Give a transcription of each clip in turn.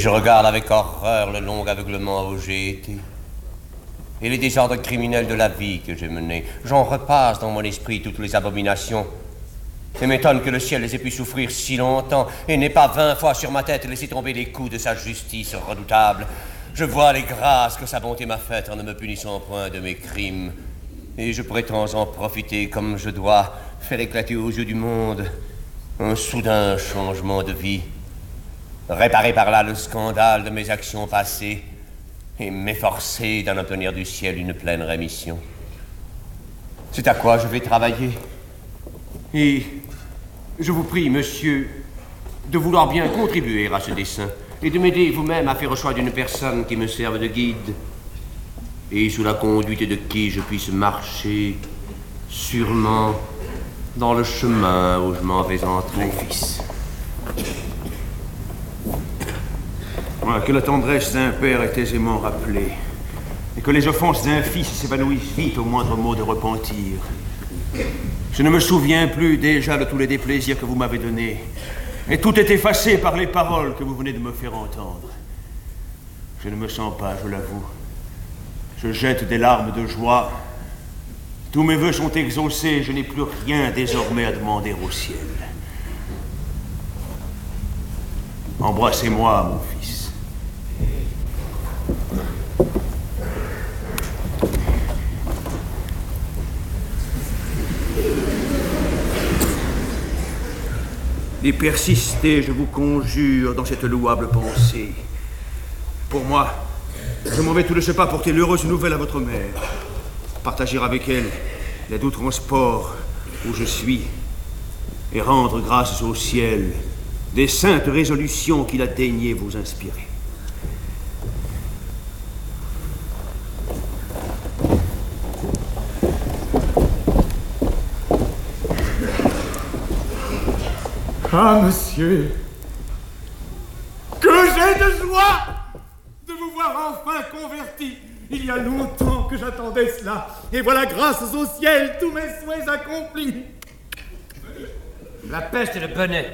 je regarde avec horreur le long aveuglement où j'ai été. Et les désordres criminels de la vie que j'ai menés. J'en repasse dans mon esprit toutes les abominations. Et m'étonne que le ciel les ait pu souffrir si longtemps et n'ait pas 20 fois sur ma tête laissé tomber les coups de sa justice redoutable. Je vois les grâces que sa bonté m'a faites en ne me punissant point de mes crimes. Et je prétends en profiter comme je dois, faire éclater aux yeux du monde un soudain changement de vie, réparer par là le scandale de mes actions passées et m'efforcer d'en obtenir du ciel une pleine rémission. C'est à quoi je vais travailler. Et je vous prie, monsieur, de vouloir bien contribuer à ce dessein et de m'aider vous-même à faire le choix d'une personne qui me serve de guide et sous la conduite de qui je puisse marcher sûrement dans le chemin où je m'en vais entrer. Mon fils. Voilà, que la tendresse d'un père est aisément rappelée, et que les offenses d'un fils s'évanouissent vite au moindre mot de repentir. Je ne me souviens plus déjà de tous les déplaisirs que vous m'avez donnés, et tout est effacé par les paroles que vous venez de me faire entendre. Je ne me sens pas, je l'avoue. Je jette des larmes de joie. Tous mes vœux sont exaucés, je n'ai plus rien désormais à demander au ciel. Embrassez-moi, mon fils. Et persistez, je vous conjure, dans cette louable pensée. Pour moi, je m'en vais tout de ce pas porter l'heureuse nouvelle à votre mère, partager avec elle les doux transports où je suis, et rendre grâce au ciel des saintes résolutions qu'il a daigné vous inspirer. Ah, monsieur, que j'ai de joie de vous voir enfin converti. Il y a longtemps que j'attendais cela. Et voilà, grâce au ciel, tous mes souhaits accomplis. La peste et le bonnet.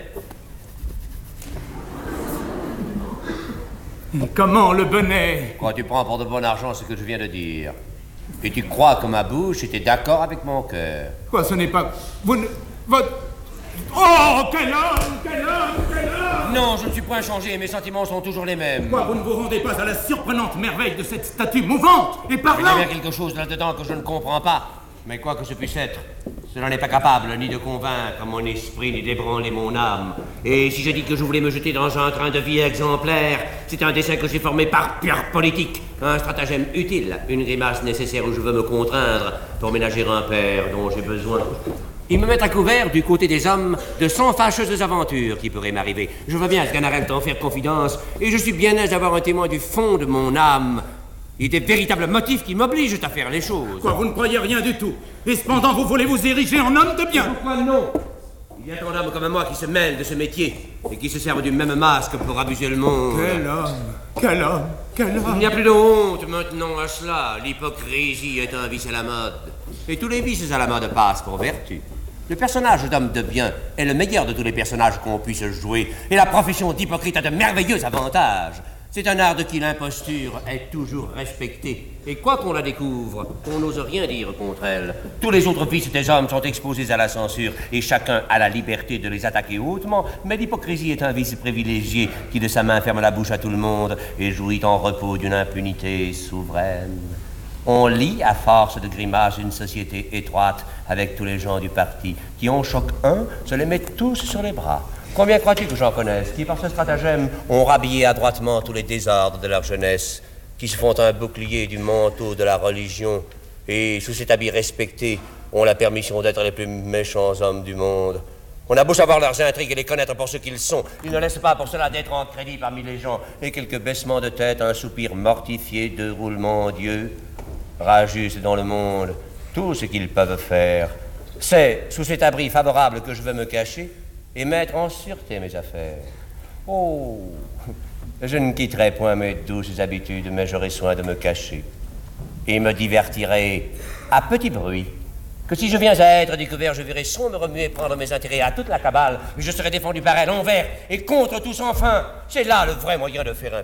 Comment le bonnet? Quoi, tu prends pour de bon argent ce que je viens de dire. Et tu crois que ma bouche était d'accord avec mon cœur. Quoi, ce n'est pas... Vous ne... Votre... Oh, quel homme, quel homme, quel homme! Non, je ne suis point changé, mes sentiments sont toujours les mêmes. Quoi, vous ne vous rendez pas à la surprenante merveille de cette statue mouvante et parlante? Il y a bien quelque chose là-dedans que je ne comprends pas. Mais quoi que ce puisse être, cela n'est pas capable ni de convaincre mon esprit, ni d'ébranler mon âme. Et si je dis que je voulais me jeter dans un train de vie exemplaire, c'est un dessein que j'ai formé par pure politique, un stratagème utile, une grimace nécessaire où je veux me contraindre pour ménager un père dont j'ai besoin. Il me met à couvert du côté des hommes de 100 fâcheuses aventures qui pourraient m'arriver. Je veux bien, Sganarelle, t'en faire confidence, et je suis bien aise d'avoir un témoin du fond de mon âme et des véritables motifs qui m'obligent à faire les choses. Quoi, vous ne croyez rien du tout, et cependant vous voulez vous ériger en homme de bien? Pourquoi non? Il y a tant d'hommes comme moi qui se mêlent de ce métier et qui se servent du même masque pour abuser le monde. Quel homme, quel homme, quel homme! Il n'y a plus de honte maintenant à cela. L'hypocrisie est un vice à la mode. Et tous les vices à la mode passent pour vertu. Le personnage d'homme de bien est le meilleur de tous les personnages qu'on puisse jouer. Et la profession d'hypocrite a de merveilleux avantages. C'est un art de qui l'imposture est toujours respectée. Et quoi qu'on la découvre, on n'ose rien dire contre elle. Tous les autres vices des hommes sont exposés à la censure, et chacun a la liberté de les attaquer hautement, mais l'hypocrisie est un vice privilégié qui de sa main ferme la bouche à tout le monde et jouit en repos d'une impunité souveraine. On lit, à force de grimaces, une société étroite avec tous les gens du parti, qui en choquent un, se les mettent tous sur les bras. Combien crois-tu que j'en connaisse, qui par ce stratagème ont rhabillé adroitement tous les désordres de leur jeunesse, qui se font un bouclier du manteau de la religion, et sous cet habit respecté, ont la permission d'être les plus méchants hommes du monde. On a beau savoir leurs intrigues et les connaître pour ce qu'ils sont, ils ne laissent pas pour cela d'être en crédit parmi les gens, et quelques baissements de tête, un soupir mortifié, 2 roulements d'yeux, rajuste dans le monde tout ce qu'ils peuvent faire. C'est sous cet abri favorable que je veux me cacher et mettre en sûreté mes affaires. Oh, je ne quitterai point mes douces habitudes, mais j'aurai soin de me cacher et me divertirai à petit bruit. Que si je viens à être découvert, je verrai sans me remuer prendre mes intérêts à toute la cabale, je serai défendu par elle envers et contre tous enfin. C'est là le vrai moyen de faire un